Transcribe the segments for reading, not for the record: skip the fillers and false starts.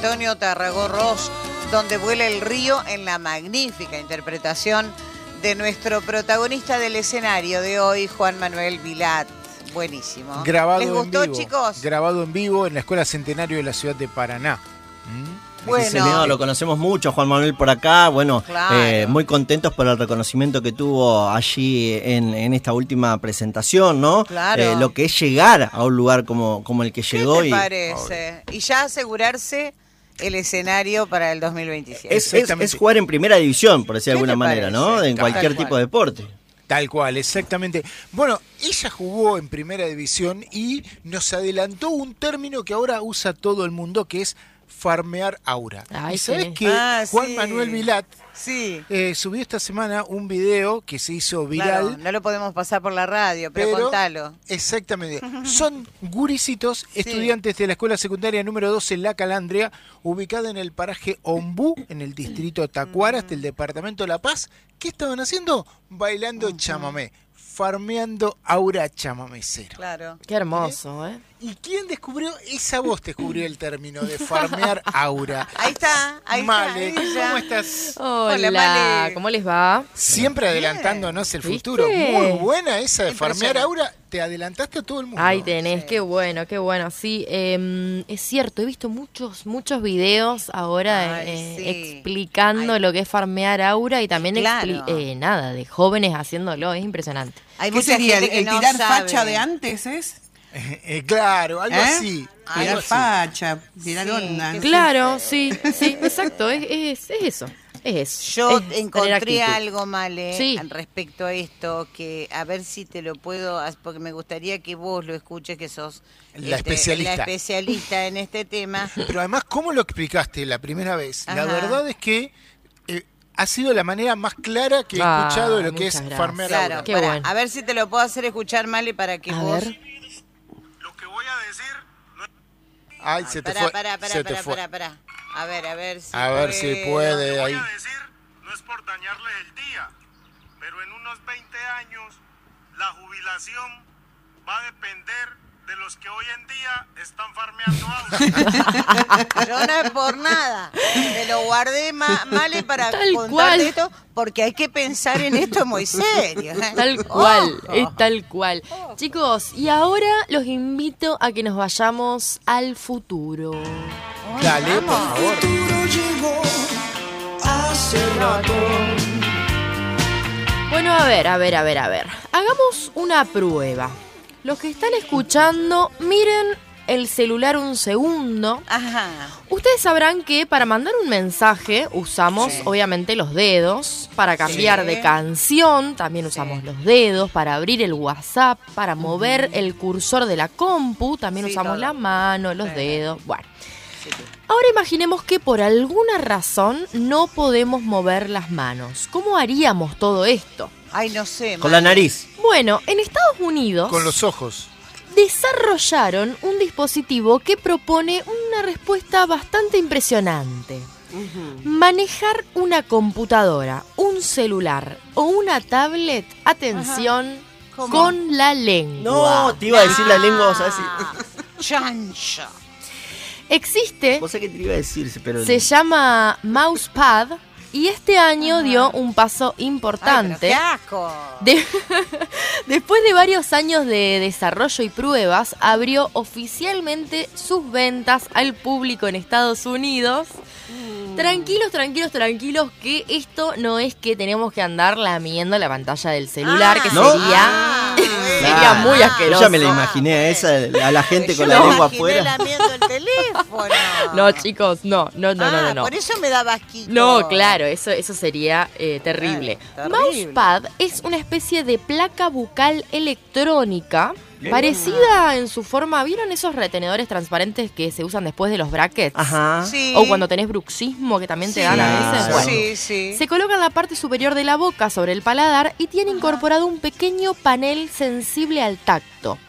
Antonio Tarragó-Ross, Donde vuela el río, en la magnífica interpretación de nuestro protagonista del escenario de hoy, Juan Manuel Vilat. Buenísimo. Grabado ¿Les gustó, en vivo, chicos? Grabado en vivo en la Escuela Centenario de la ciudad de Paraná. Bueno, lo conocemos mucho, Juan Manuel, por acá. Bueno, claro. Muy contentos por el reconocimiento que tuvo allí en esta última presentación, ¿no? Claro. Lo que es llegar a un lugar como el que llegó. ¿Qué te parece? Y ya asegurarse el escenario para el 2027. Es jugar en primera división, por decir de alguna manera, parece? ¿no? En cualquier tipo de deporte. Tal cual, exactamente. Bueno, ella jugó en primera división y nos adelantó un término que ahora usa todo el mundo, que es farmear aura. Ay, ¿Y sabés sí. que Juan sí. Manuel Vilat Sí. subió esta semana un video que se hizo viral? Claro, no lo podemos pasar por la radio, pero contalo. Exactamente. Son gurisitos, estudiantes de la escuela secundaria número 2 en La Calandria, ubicada en el paraje Ombú, en el distrito Tacuaras del departamento La Paz. ¿Qué estaban haciendo? Bailando chamamé, farmeando aura chamamecero. Claro. Qué hermoso, ¿eh? ¿Y quién descubrió? Esa voz descubrió el término de farmear aura. Ahí está, ahí Male, está. ella. ¿cómo estás? Hola, Male. ¿cómo les va? Siempre adelantándonos el futuro. ¿Viste? Muy buena esa de farmear Impresionante. aura. Te adelantaste a todo el mundo. Ahí tenés, qué bueno, qué bueno. Sí, es cierto, he visto muchos videos ahora Ay, sí. explicando lo que es farmear aura y también Claro. nada, de jóvenes haciéndolo, es impresionante. Hay ¿Qué mucha sería? gente que ¿El no tirar sabe. facha de antes es? Claro, algo así. Algo Tirar así. facha, tirar Sí, onda. que Claro, sí, exacto, es eso. Es eso. Yo es tener encontré actitud. algo, Male, Sí. al respecto a esto, que a ver si te lo puedo, porque me gustaría que vos lo escuches, que sos La especialista. la especialista en este tema. Pero además, ¿cómo lo explicaste la primera vez? La Ajá. verdad es que ha sido la manera más clara que he escuchado de lo que es muchas gracias. farmear Claro, aura. Qué pará, bueno. a ver si te lo puedo hacer escuchar, Male, para que A vos... ver. Lo que voy a decir no es... Ay, se te Pará, fue. Se te fue. pará. A ver si A ver si puede Lo que ahí. voy a decir no es por dañarles el día, pero en unos 20 años la jubilación va a depender de los que hoy en día están farmeando aura. Yo no es por nada. Me lo guardé, Male, para Tal contarte cual. esto, porque hay que pensar en esto muy serio. Tal cual, Ojo. es tal cual. Chicos, y ahora los invito a que nos vayamos al futuro. Dale, por favor. Bueno, a ver. Hagamos una prueba. Los que están escuchando, miren el celular un segundo. Ajá. Ustedes sabrán que para mandar un mensaje usamos obviamente los dedos, para cambiar Sí. de canción también usamos los dedos, para abrir el WhatsApp, para mover el cursor de la compu también Sí, usamos todo. la mano, los dedos, bueno. Ahora imaginemos que por alguna razón no podemos mover las manos. ¿Cómo haríamos todo esto? Ay, no sé. Con la nariz. Bueno, en Estados Unidos Con los ojos. desarrollaron un dispositivo que propone una respuesta bastante impresionante. Manejar una computadora, un celular o una tablet, atención, con la lengua. No, te iba a decir la lengua, o sea, Chancho. Existe, vos sabés que te iba a decir, pero... se llama Mousepad y este año dio un paso importante. Ay, pero qué asco. Después de varios años de desarrollo y pruebas, abrió oficialmente sus ventas al público en Estados Unidos. Tranquilos, que esto no es que tenemos que andar lamiendo la pantalla del celular, que ¿no? sería muy asqueroso. Yo ya me la imaginé a esa, a la gente con Yo la me lengua imaginé afuera. lamiendo el teléfono. No, chicos, no. Por eso me daba asquito. No, claro, eso sería terrible. Claro, terrible. Mousepad es una especie de placa bucal electrónica parecida en su forma. ¿Vieron esos retenedores transparentes que se usan después de los brackets? Ajá. Sí. O cuando tenés bruxismo, que también te dan a veces. claro. Bueno, Sí. se coloca en la parte superior de la boca sobre el paladar y tiene incorporado un pequeño panel sensible al tacto.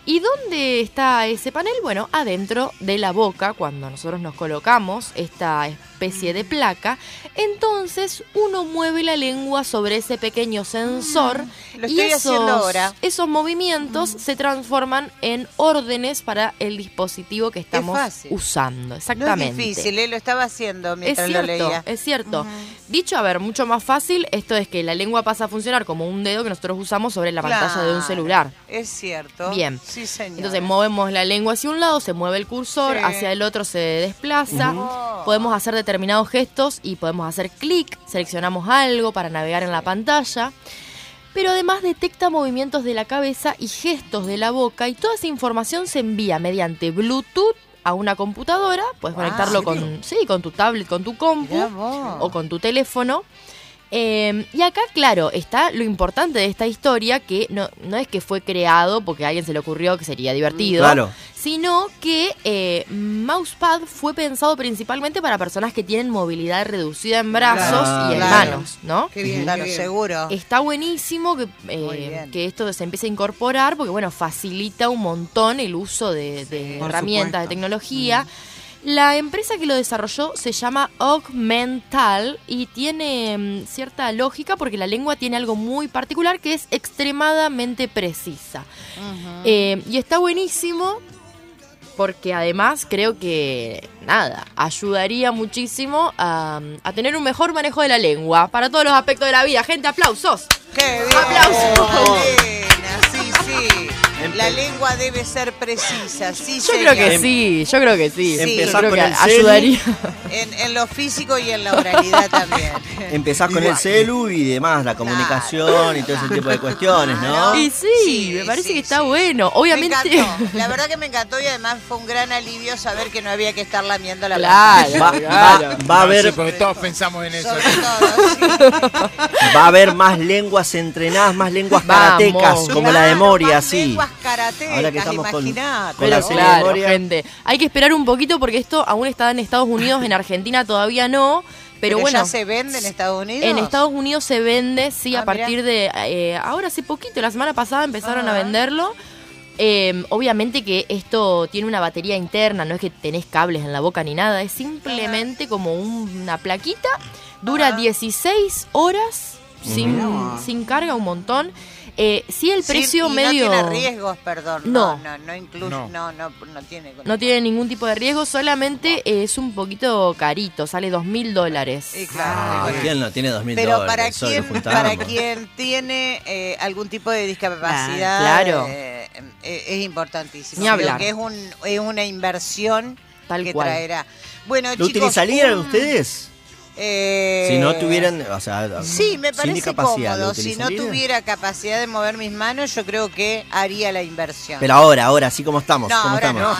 ¿Y dónde está ese panel? Bueno, adentro de la boca, cuando nosotros nos colocamos esta especie de placa, entonces uno mueve la lengua sobre ese pequeño sensor Lo y estoy haciendo ahora. esos movimientos se transforman en órdenes para el dispositivo que estamos fácil. usando. No Exactamente. es difícil, lo estaba haciendo mientras Es lo cierto, leía. es cierto. Dicho, a ver, mucho más fácil, esto es que la lengua pasa a funcionar como un dedo que nosotros usamos sobre la pantalla de un Claro, celular. Es cierto. Bien. Sí, señor. Entonces movemos la lengua hacia un lado, se mueve el cursor, Sí. hacia el otro se desplaza, podemos hacer determinados gestos y podemos hacer clic, seleccionamos algo para navegar en la pantalla, pero además detecta movimientos de la cabeza y gestos de la boca y toda esa información se envía mediante Bluetooth a una computadora, puedes conectarlo con tu tablet, con tu compu Mirá vos. o con tu teléfono. Y acá, claro, está lo importante de esta historia, que no es que fue creado porque a alguien se le ocurrió que sería divertido, Claro. sino que Mousepad fue pensado principalmente para personas que tienen movilidad reducida en brazos y en Claro. manos, ¿no? Qué bien, Claro, qué bien. seguro. Está buenísimo Muy bien. que esto se empiece a incorporar porque, bueno, facilita un montón el uso de Por herramientas, de supuesto. tecnología. La empresa que lo desarrolló se llama Augmental y tiene cierta lógica porque la lengua tiene algo muy particular que es extremadamente precisa. Y está buenísimo porque además creo que, nada, ayudaría muchísimo a tener un mejor manejo de la lengua para todos los aspectos de la vida. Gente, aplausos. ¡Qué bien! ¡Aplausos! Elena, sí, sí. La lengua debe ser precisa, sí, Yo creo que señor. sí, yo creo que sí. Empezás Yo creo con que el celu. ayudaría. En lo físico y en la oralidad también. Empezás con el celu y demás, la comunicación y todo ese tipo de cuestiones, ¿no? Y sí, Sí, me parece sí, que está sí. bueno. Obviamente. Me encantó. La verdad que me encantó y además fue un gran alivio saber que no había que estar lamiendo la Claro, pantalla. Va a No, haber sí, porque todos pensamos en eso. Sobre todo, sí. Va a haber más lenguas entrenadas, más lenguas Vamos. karatecas, como la de Claro, Moria, más sí. lenguas karatecas, Ahora que estamos con imaginate. la Pero serie de claro, Moria. gente. Hay que esperar un poquito porque esto aún está en Estados Unidos, en Argentina todavía no. Pero bueno, ya se vende en Estados Unidos. en Estados Unidos se vende, sí, Ah, a partir de... ahora hace poquito, la semana pasada empezaron a venderlo. Obviamente que esto tiene una batería interna, no es que tenés cables en la boca ni nada, es simplemente como una plaquita, dura 16 horas sin carga, un montón. Sí, el precio y medio... no tiene riesgos, perdón. No. No incluye, No. no tiene. No tiene ningún tipo de riesgo, solamente es un poquito carito, sale $2.000. Sí, claro. ¿Quién no tiene $2.000? Pero para Eso lo quien, juntamos. para quien tiene algún tipo de discapacidad, Claro. Es importantísimo. Ni hablar. Creo que es una inversión Tal que cual. traerá. Bueno, ¿Lo chicos, utilizarían ustedes? Si no tuvieran, o sea, Sí, me sin parece discapacidad, ¿lo cómodo. Si no utilizarían? tuviera capacidad de mover mis manos, yo creo que haría la inversión. Pero ahora, así como estamos. no, como ahora estamos.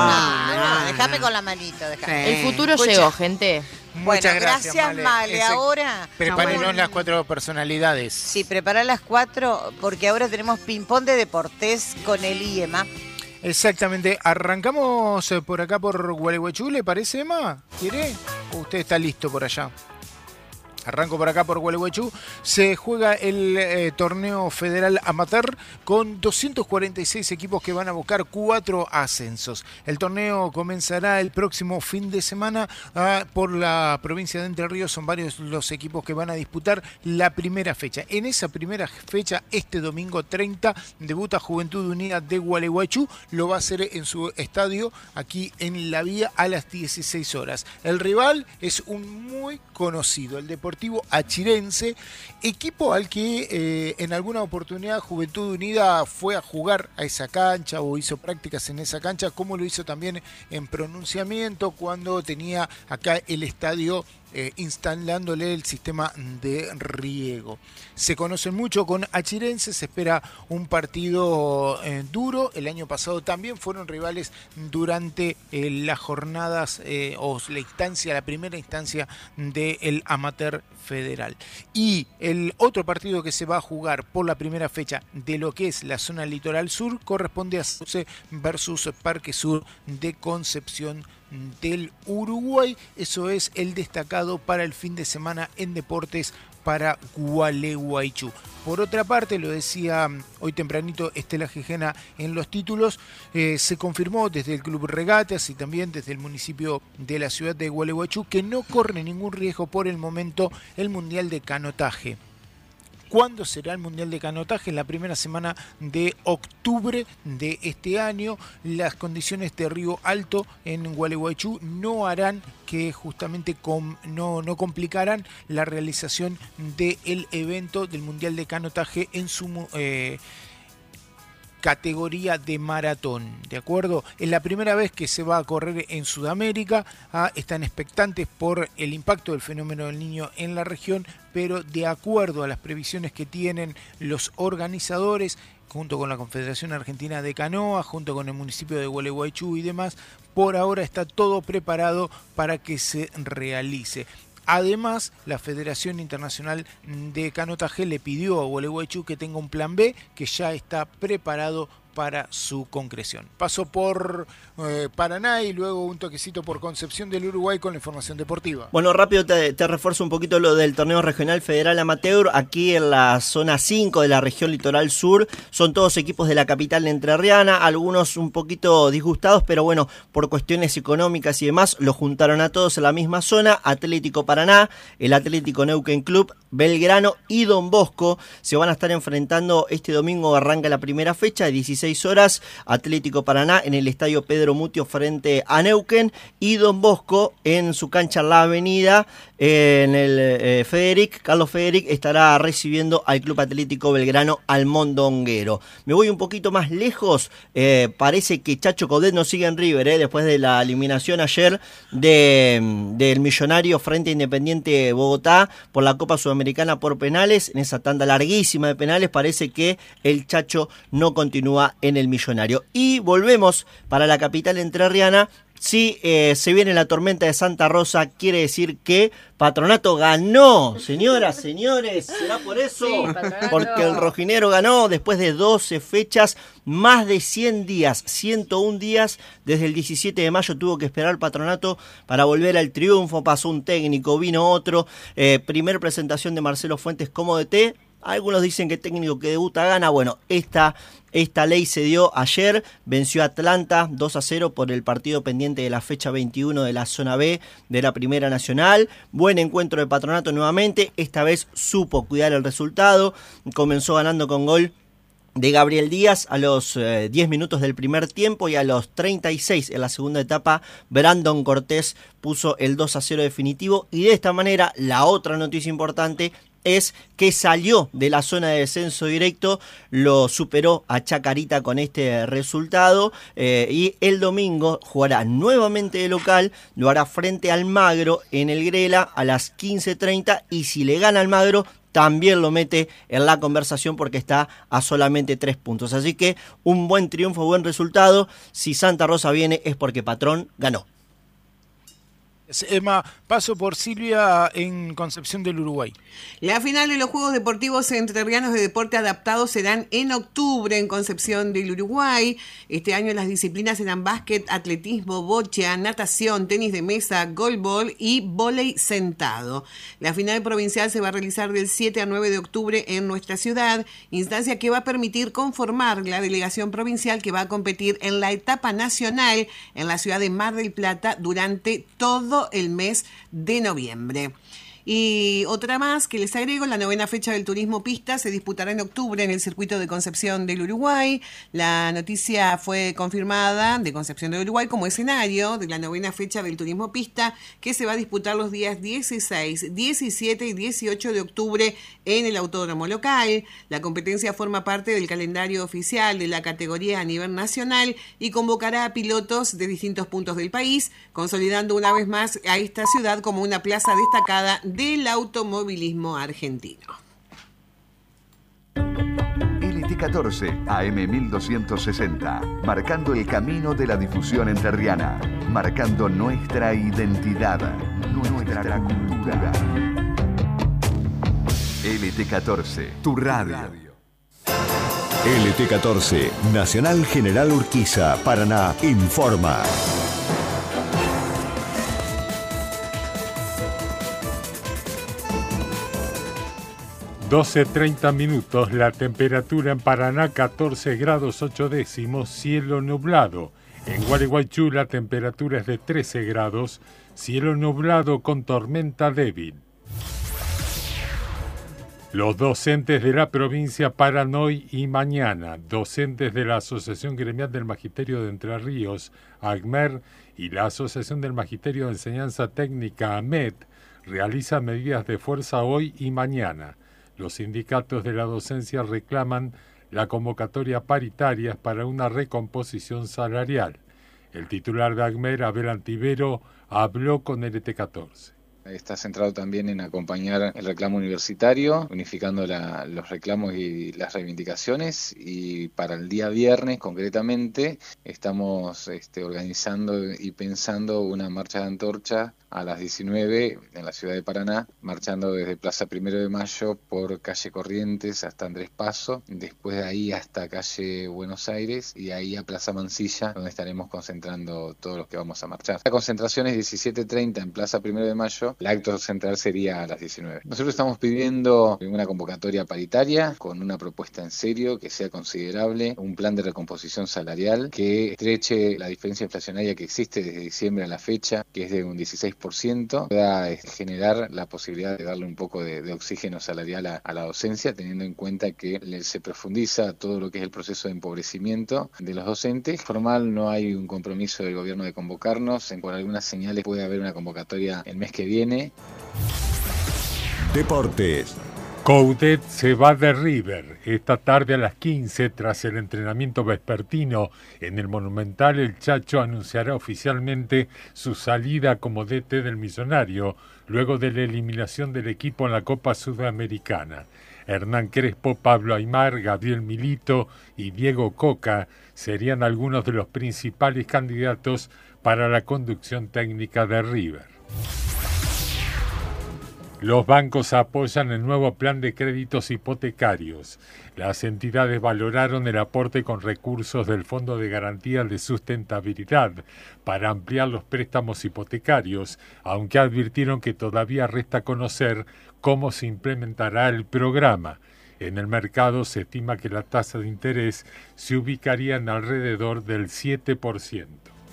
no, déjame con la manito. Déjame. El futuro Escucha. llegó, gente. Muchas Bueno, gracias, Male. Ese- Ahora, Prepárenos las 4 personalidades. sí, prepara las 4 porque ahora tenemos ping-pong de deportes con el IEMA. Exactamente. Arrancamos por acá por Gualeguaychú, ¿le parece, Emma? ¿Quiere? ¿O usted está listo por allá? Arranco por acá por Gualeguaychú. Se juega el torneo federal amateur con 246 equipos que van a buscar 4 ascensos. El torneo comenzará el próximo fin de semana por la provincia de Entre Ríos. Son varios los equipos que van a disputar la primera fecha. En esa primera fecha, este domingo 30, debuta Juventud Unida de Gualeguaychú. Lo va a hacer en su estadio aquí en La Vía a las 16 horas. El rival es un muy conocido, el Deportivo Achirense, equipo al que en alguna oportunidad Juventud Unida fue a jugar a esa cancha o hizo prácticas en esa cancha, como lo hizo también en Pronunciamiento cuando tenía acá el estadio instalándole el sistema de riego. Se conocen mucho con Achirense, se espera un partido duro. El año pasado también fueron rivales durante las jornadas o la primera instancia del Amateur Federal. Y el otro partido que se va a jugar por la primera fecha de lo que es la zona litoral sur corresponde a Sauce versus Parque Sur de Concepción del Uruguay. Eso es el destacado para el fin de semana en deportes para Gualeguaychú. Por otra parte, lo decía hoy tempranito Estela Gijena en los títulos, se confirmó desde el Club Regatas y también desde el municipio de la ciudad de Gualeguaychú que no corre ningún riesgo por el momento el Mundial de Canotaje. ¿Cuándo será el Mundial de Canotaje? En la primera semana de octubre de este año. Las condiciones de Río Alto en Gualeguaychú no harán que justamente no complicarán la realización del evento del Mundial de Canotaje en su categoría de maratón, ¿de acuerdo? Es la primera vez que se va a correr en Sudamérica, están expectantes por el impacto del fenómeno del Niño en la región, pero de acuerdo a las previsiones que tienen los organizadores, junto con la Confederación Argentina de Canoa, junto con el municipio de Gualeguaychú y demás, por ahora está todo preparado para que se realice. Además, la Federación Internacional de Canotaje le pidió a Gualeguaychú que tenga un plan B que ya está preparado para su concreción. Paso por Paraná y luego un toquecito por Concepción del Uruguay con la información deportiva. Bueno, rápido te refuerzo un poquito lo del torneo regional federal amateur. Aquí en la zona 5 de la región litoral sur son todos equipos de la capital entrerriana, algunos un poquito disgustados, pero bueno, por cuestiones económicas y demás, los juntaron a todos en la misma zona. Atlético Paraná, el Atlético Neuquén Club, Belgrano y Don Bosco se van a estar enfrentando este domingo. Arranca la primera fecha de 16 horas, Atlético Paraná en el estadio Pedro Mutio frente a Neuquén y Don Bosco en su cancha La Avenida en el Carlos Federic estará recibiendo al Club Atlético Belgrano al Mondonguero. Me voy un poquito más lejos, parece que Chacho Coudet no sigue en River, después de la eliminación ayer del Millonario frente a Independiente Bogotá por la Copa Sudamericana por penales. En esa tanda larguísima de penales parece que el Chacho no continúa en el Millonario. Y volvemos para la capital entrerriana. Si se viene la tormenta de Santa Rosa, quiere decir que Patronato ganó, señoras, señores, ¿será por eso? Sí, porque el rojinero ganó después de 12 fechas, más de 100 días, 101 días, desde el 17 de mayo tuvo que esperar Patronato para volver al triunfo, pasó un técnico, vino otro, primer presentación de Marcelo Fuentes como DT. Algunos dicen que técnico que debuta gana. Bueno, esta ley se dio ayer, venció a Atlanta 2-0 por el partido pendiente de la fecha 21 de la zona B de la Primera Nacional. Buen encuentro de Patronato nuevamente, esta vez supo cuidar el resultado, comenzó ganando con gol de Gabriel Díaz a los 10 minutos del primer tiempo y a los 36 en la segunda etapa Brandon Cortés puso el 2-0 definitivo y de esta manera la otra noticia importante es que salió de la zona de descenso directo, lo superó a Chacarita con este resultado y el domingo jugará nuevamente de local, lo hará frente al Magro en el Grela a las 15:30 y si le gana al Magro también lo mete en la conversación porque está a solamente 3 puntos. Así que un buen triunfo, buen resultado. Si Santa Rosa viene es porque Patrón ganó. Emma, paso por Silvia en Concepción del Uruguay. La final de los Juegos Deportivos Entrerrianos de Deporte Adaptado serán en octubre en Concepción del Uruguay. Este año las disciplinas serán básquet, atletismo, bocha, natación, tenis de mesa, goalball y vóley sentado. La final provincial se va a realizar del 7 al 9 de octubre en nuestra ciudad, instancia que va a permitir conformar la delegación provincial que va a competir en la etapa nacional en la ciudad de Mar del Plata durante todo el mes de noviembre. Y otra más que les agrego, la 9ª fecha del turismo pista se disputará en octubre en el circuito de Concepción del Uruguay. La noticia fue confirmada de Concepción del Uruguay como escenario de la 9ª fecha del turismo pista que se va a disputar los días 16, 17 y 18 de octubre en el autódromo local. La competencia forma parte del calendario oficial de la categoría a nivel nacional y convocará a pilotos de distintos puntos del país, consolidando una vez más a esta ciudad como una plaza destacada del automovilismo argentino. LT14 AM 1260, marcando el camino de la difusión entrerriana, marcando nuestra identidad, nuestra cultura. LT14, tu radio. LT14, Nacional General Urquiza, Paraná, informa. 12:30 minutos, la temperatura en Paraná 14 grados 8 décimos, cielo nublado. En Gualeguaychú la temperatura es de 13 grados, cielo nublado con tormenta débil. Los docentes de la provincia paran hoy y mañana. Docentes de la Asociación Gremial del Magisterio de Entre Ríos, AGMER, y la Asociación del Magisterio de Enseñanza Técnica, AMET, realizan medidas de fuerza hoy y mañana. Los sindicatos de la docencia reclaman la convocatoria paritaria para una recomposición salarial. El titular de AGMER, Abel Antivero, habló con LT14. Está centrado también en acompañar el reclamo universitario, unificando los reclamos y las reivindicaciones, y para el día viernes concretamente estamos organizando y pensando una marcha de antorcha a las 19 en la ciudad de Paraná, marchando desde Plaza 1 de Mayo por calle Corrientes hasta Andrés Paso, después de ahí hasta calle Buenos Aires y ahí a Plaza Mansilla, donde estaremos concentrando todos los que vamos a marchar. La concentración es 17:30 en Plaza 1 de Mayo, el acto central sería a las 19. Nosotros estamos pidiendo una convocatoria paritaria con una propuesta en serio que sea considerable, un plan de recomposición salarial que estreche la diferencia inflacionaria que existe desde diciembre a la fecha, que es de un 16%, pueda generar la posibilidad de darle un poco de oxígeno salarial a la docencia, teniendo en cuenta que se profundiza todo lo que es el proceso de empobrecimiento de los docentes. Formal no hay un compromiso del gobierno de convocarnos, por algunas señales puede haber una convocatoria el mes que viene. Deportes. Coudet se va de River. Esta tarde a las 15, tras el entrenamiento vespertino en el Monumental, el Chacho anunciará oficialmente su salida como DT del Millonario, luego de la eliminación del equipo en la Copa Sudamericana. Hernán Crespo, Pablo Aimar, Gabriel Milito y Diego Coca serían algunos de los principales candidatos para la conducción técnica de River. Los bancos apoyan el nuevo plan de créditos hipotecarios. Las entidades valoraron el aporte con recursos del Fondo de Garantía de Sustentabilidad para ampliar los préstamos hipotecarios, aunque advirtieron que todavía resta conocer cómo se implementará el programa. En el mercado se estima que la tasa de interés se ubicaría en alrededor del 7%.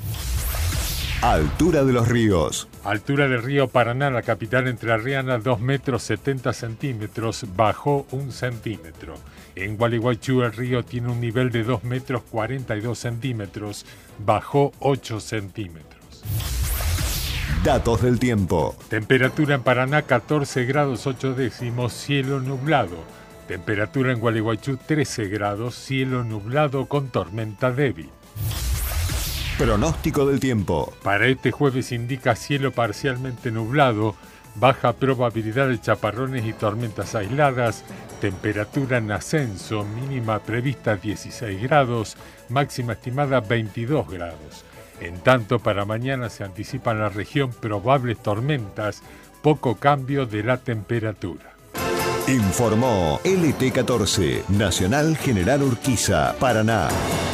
Altura de los ríos. Altura del río Paraná, la capital entrerriana, 2 metros 70 centímetros, bajó 1 centímetro. En Gualeguaychú el río tiene un nivel de 2 metros 42 centímetros, bajó 8 centímetros. Datos del tiempo. Temperatura en Paraná 14 grados 8 décimos, cielo nublado. Temperatura en Gualeguaychú 13 grados, cielo nublado con tormenta débil. Pronóstico del tiempo. Para este jueves indica cielo parcialmente nublado, baja probabilidad de chaparrones y tormentas aisladas, temperatura en ascenso, mínima prevista 16 grados, máxima estimada 22 grados. En tanto, para mañana se anticipan en la región probables tormentas, poco cambio de la temperatura. Informó LT14, Nacional General Urquiza, Paraná.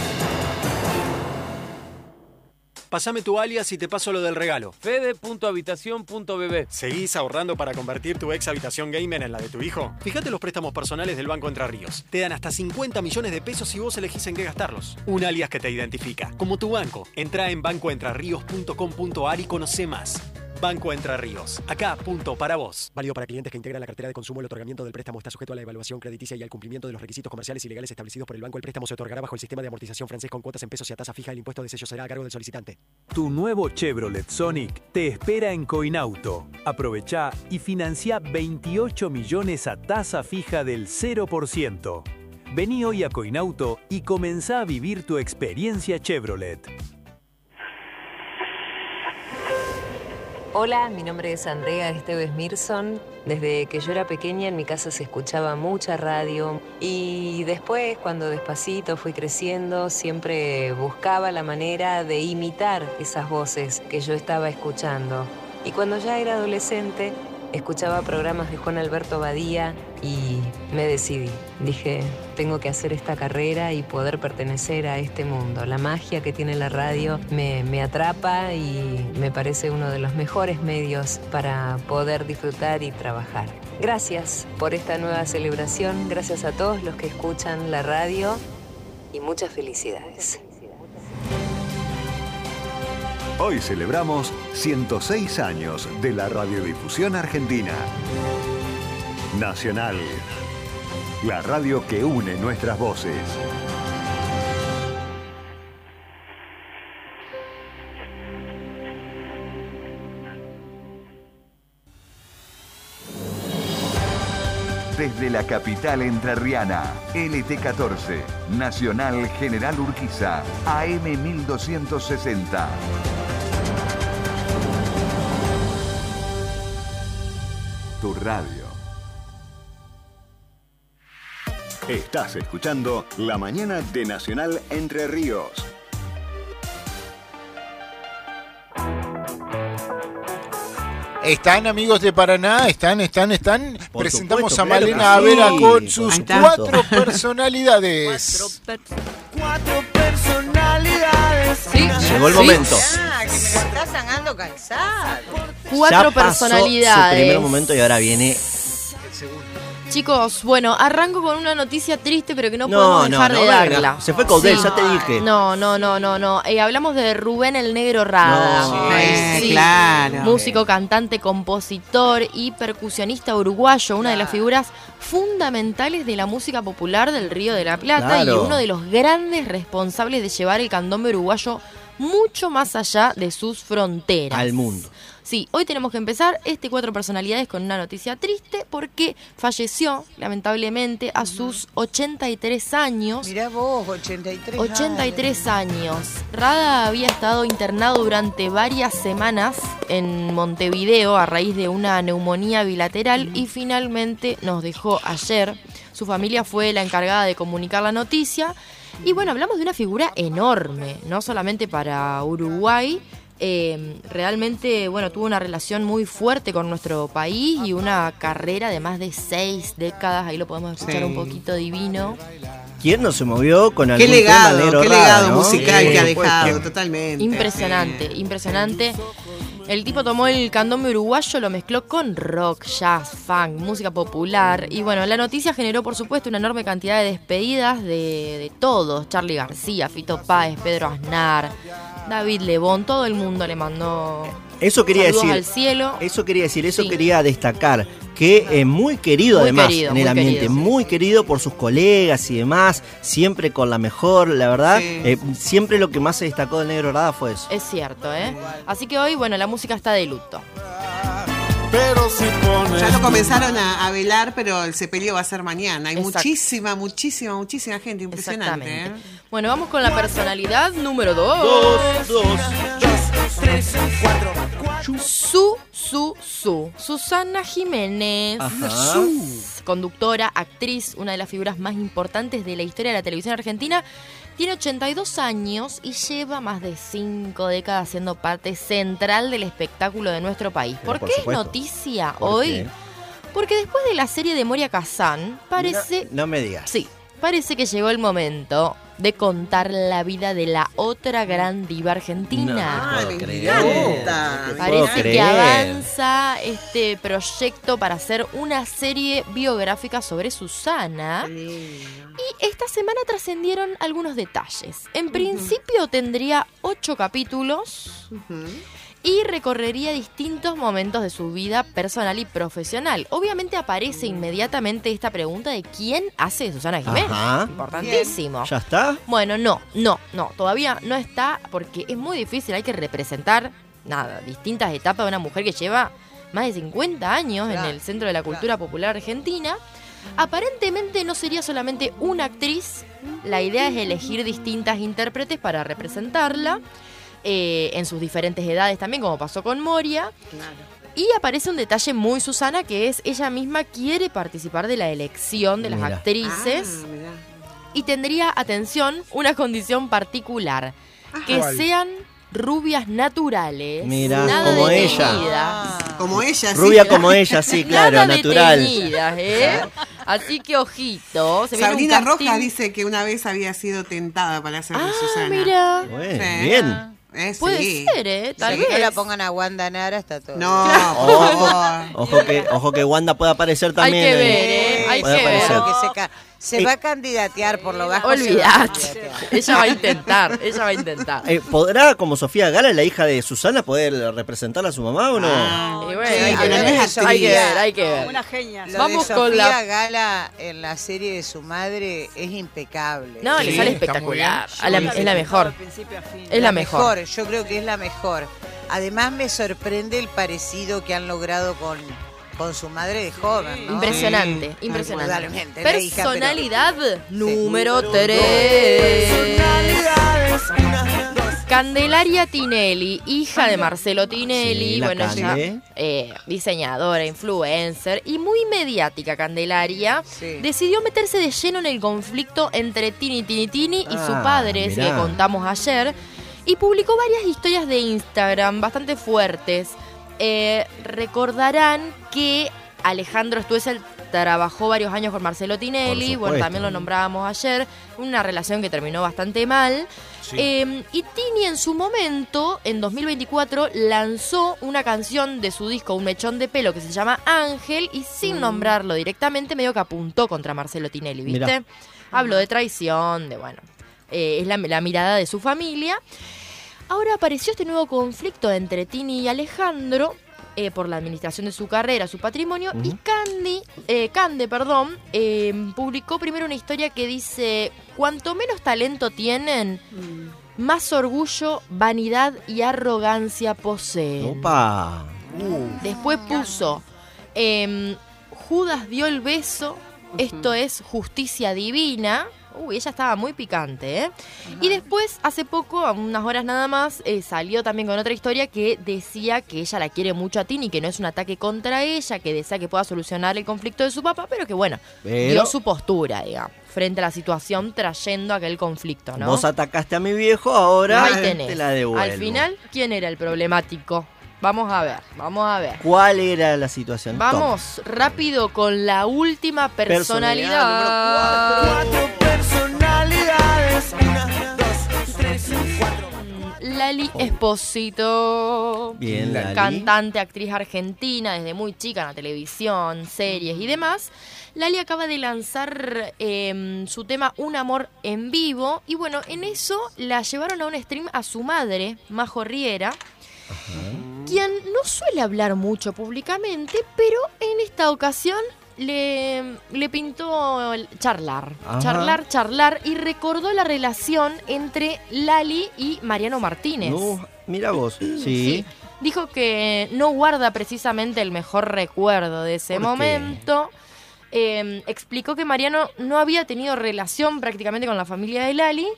Pásame tu alias y te paso lo del regalo. Fede.habitación.bb. ¿Seguís ahorrando para convertir tu ex habitación gamer en la de tu hijo? Fíjate los préstamos personales del Banco Entre Ríos. Te dan hasta 50 millones de pesos si vos elegís en qué gastarlos. Un alias que te identifica, como tu banco. Entrá en bancoentrerríos.com.ar y conoce más. Banco Entre Ríos. Acá, punto para vos. Válido para clientes que integran la cartera de consumo. El otorgamiento del préstamo está sujeto a la evaluación crediticia y al cumplimiento de los requisitos comerciales y legales establecidos por el banco. El préstamo se otorgará bajo el sistema de amortización francés con cuotas en pesos y a tasa fija. El impuesto de sello será a cargo del solicitante. Tu nuevo Chevrolet Sonic te espera en Coinauto. Aprovechá y financia 28 millones a tasa fija del 0%. Vení hoy a Coinauto y comenzá a vivir tu experiencia Chevrolet. Hola, mi nombre es Andrea Esteves Mirson. Desde que yo era pequeña en mi casa se escuchaba mucha radio y después, cuando despacito fui creciendo, siempre buscaba la manera de imitar esas voces que yo estaba escuchando. Y cuando ya era adolescente, escuchaba programas de Juan Alberto Badía y me decidí. Dije, tengo que hacer esta carrera y poder pertenecer a este mundo. La magia que tiene la radio me atrapa y me parece uno de los mejores medios para poder disfrutar y trabajar. Gracias por esta nueva celebración, gracias a todos los que escuchan la radio y muchas felicidades. Hoy celebramos 106 años de la radiodifusión argentina. Nacional, la radio que une nuestras voces. Desde la capital entrerriana, LT14, Nacional General Urquiza, AM 1260. Tu radio. Estás escuchando La Mañana de Nacional Entre Ríos. Están, amigos de Paraná, están. Por Presentamos supuesto, a claro Malena que Avera sí. con sus Ahí está. 4 personalidades. 4 personalidades. Sí. Llegó el momento. Ah, que me lo está sacando calzado. 4 Ya pasó personalidades. su primer momento y ahora viene... Chicos, bueno, arranco con una noticia triste, pero que no podemos dejar de venga. darla. Se fue Caudel, Sí. ya te dije. No. Hablamos de Rubén el Negro Rada. Sí, claro. Músico, cantante, compositor y percusionista uruguayo, una de las figuras fundamentales de la música popular del Río de la Plata Claro. y uno de los grandes responsables de llevar el candombe uruguayo mucho más allá de sus fronteras. Al mundo. Sí, hoy tenemos que empezar 4 personalidades con una noticia triste porque falleció, lamentablemente, a sus 83 años. Mirá vos, 83 83 años. Rada había estado internado durante varias semanas en Montevideo a raíz de una neumonía bilateral y finalmente nos dejó ayer. Su familia fue la encargada de comunicar la noticia. Y bueno, hablamos de una figura enorme, no solamente para Uruguay. Realmente, bueno, tuvo una relación muy fuerte con nuestro país y una carrera de más de 6 décadas. Ahí lo podemos escuchar un poquito divino. ¿Quién no se movió con algún Qué legado, tema negro qué raro, legado ¿no? musical que ha Pues, dejado, totalmente. Impresionante. El tipo tomó el candombe uruguayo, lo mezcló con rock, jazz, funk, música popular. Y bueno, la noticia generó, por supuesto, una enorme cantidad de despedidas de todos. Charly García, Fito Páez, Pedro Aznar, David Lebón, todo el mundo le mandó Eso quería saludos decir. al cielo. Eso Sí. quería destacar. Que es muy querido, Muy además, querido, en el muy ambiente. querido. Muy querido por sus colegas y demás. Siempre con la mejor, la verdad. Sí. Siempre lo que más se destacó del Negro Rada fue eso. Es cierto, ¿eh? Así que hoy, bueno, la música está de luto. Pero si pones Ya lo comenzaron a velar, pero el sepelio va a ser mañana. Hay Exacto. muchísima gente, impresionante. Exactamente. Bueno, vamos con la personalidad número 2. Susana Jiménez. Ajá. Conductora, actriz, una de las figuras más importantes de la historia de la televisión argentina. Tiene 82 años y lleva más de 5 décadas siendo parte central del espectáculo de nuestro país. Pero ¿Por por qué es supuesto. noticia ¿Por hoy? qué? Porque después de la serie de Moria Kazán, parece... No me digas. Sí, parece que llegó el momento de contar la vida de la otra gran diva argentina. No, me creer. encanta. No puedo Parece que creer. avanza este proyecto para hacer una serie biográfica sobre Susana. Y esta semana trascendieron algunos detalles. En principio tendría 8 capítulos y recorrería distintos momentos de su vida personal y profesional. Obviamente aparece inmediatamente esta pregunta de quién hace de Susana Jiménez. Ajá. Importantísimo. ¿Ya está? Bueno, no, todavía no está porque es muy difícil, hay que representar, distintas etapas de una mujer que lleva más de 50 años en el centro de la cultura popular argentina. Aparentemente no sería solamente una actriz, la idea es elegir distintas intérpretes para representarla, en sus diferentes edades también, como pasó con Moria. Y aparece un detalle muy Susana, que es ella misma quiere participar de la elección de las Mira. actrices. Y tendría, atención, una condición particular. Que ¿Cuál? sean rubias naturales. Mirá, nada como de ella. teñidas. Como ella, sí. Rubia como ella, sí, claro, Nada natural. detenidas, ¿eh? Así que ojito. Se viene un Sabrina casting. Rojas dice que una vez había sido tentada para ser de Susana. Mira. Bueno, Sí. bien. Puede Sí. ser, ¿eh? Tal Si vez. no la pongan a Wanda Nara, está todo. No, Ojo que Wanda pueda aparecer también. Hay que ahí. ver, ¿eh? Hay Puede que ver. aparecer. Que se va a candidatear por lo bajo. Olvidate. Ella va a intentar, ¿Podrá, como Sofía Gala, la hija de Susana, poder representar a su mamá o no? Y bueno, Sí, hay que pero ver. no es Hay que actriz. ver, hay que ver. Una genia. Lo Vamos de con Sofía la- Gala en la serie de su madre es impecable. No, le sale espectacular. Es la mejor. Es la mejor. Yo creo que es la mejor. Además me sorprende el parecido que han logrado con su madre de joven, ¿no? Impresionante, Sí, impresionante. indudablemente, la hija, pero- Personalidad número 3. Candelaria Tinelli, hija de Marcelo Tinelli, Sí, la bueno, Cande. ella diseñadora, influencer y muy mediática. Candelaria Sí. decidió meterse de lleno en el conflicto entre Tini y su Ah, padre, ese que mirá. contamos ayer, y publicó varias historias de Instagram bastante fuertes. Recordarán que Alejandro Stoessel trabajó varios años con Marcelo Tinelli, Por bueno, supuesto. también lo nombrábamos ayer, una relación que terminó bastante mal. Sí. Y Tini en su momento, en 2024, lanzó una canción de su disco Un Mechón de Pelo que se llama Ángel y sin nombrarlo directamente medio que apuntó contra Marcelo Tinelli, ¿viste? Mirá. Habló de traición, de bueno, es la mirada de su familia. Ahora apareció este nuevo conflicto entre Tini y Alejandro por la administración de su carrera, su patrimonio, y Cande, publicó primero una historia que dice: cuanto menos talento tienen, más orgullo, vanidad y arrogancia poseen. Opa. Después puso, Judas dio el beso, esto es justicia divina. Uy, ella estaba muy picante, ¿eh? Y después, hace poco, a unas horas nada más, salió también con otra historia que decía que ella la quiere mucho a Tini, que no es un ataque contra ella, que desea que pueda solucionar el conflicto de su papá, pero que bueno, dio su postura, digamos, frente a la situación trayendo aquel conflicto, ¿no? Vos atacaste a mi viejo, ahora Ahí tenés. te la devuelvo. Al final, ¿quién era el problemático? Vamos a ver. ¿Cuál era la situación? Vamos rápido con la última Personalidad personalidad. Personalidades. 1, 2, 3, 4. Lali Espósito. Bien, Lali. Cantante, actriz argentina, desde muy chica en la televisión, series y demás. Lali acaba de lanzar su tema Un Amor en Vivo. Y bueno, en eso la llevaron a un stream a su madre, Majo Riera, quien no suele hablar mucho públicamente, pero en esta ocasión le pintó charlar, Ajá. charlar, y recordó la relación entre Lali y Mariano Martínez. No, mira vos. Sí. Dijo que no guarda precisamente el mejor recuerdo de ese ¿Por qué? momento. Explicó que Mariano no había tenido relación prácticamente con la familia de Lali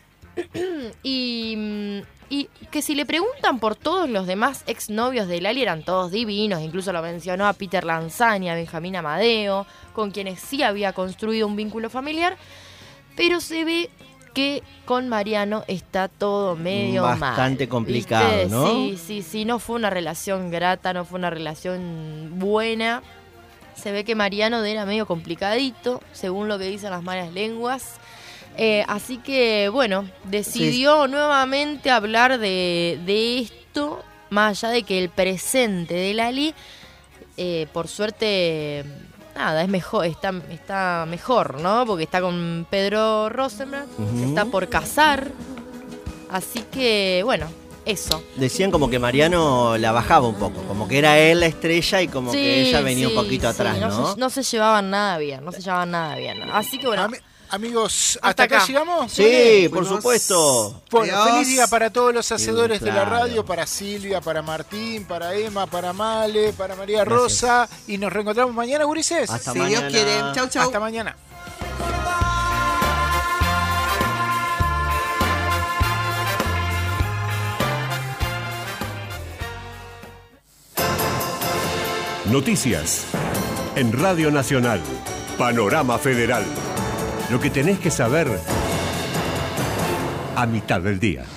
y que si le preguntan por todos los demás exnovios de Lali, eran todos divinos. Incluso lo mencionó a Peter Lanzani, a Benjamín Amadeo, con quienes sí había construido un vínculo familiar, pero se ve que con Mariano está todo medio Bastante mal, complicado, ¿viste? ¿no? Sí, no fue una relación grata, no fue una relación buena. Se ve que Mariano era medio complicadito, según lo que dicen las malas lenguas. Así que, bueno, decidió nuevamente hablar de esto, más allá de que el presente de Lali, por suerte, nada, es mejor, está mejor, ¿no? Porque está con Pedro Rosenblatt, se está por casar. Así que, bueno, eso. Decían como que Mariano la bajaba un poco, como que era él la estrella y como que ella venía un poquito atrás, ¿no? No se llevaban nada bien, Así que, bueno. Amigos, Hasta ¿hasta acá acá. llegamos? Sí, por supuesto. Bueno, Adiós. feliz día para todos los hacedores de la claro. radio, para Silvia, para Martín, para Emma, para Male, para María Gracias. Rosa. Y nos reencontramos mañana, gurises. Hasta Si mañana. Dios quiere. Chau, chau. Hasta mañana. Noticias. En Radio Nacional. Panorama Federal. Lo que tenés que saber a mitad del día.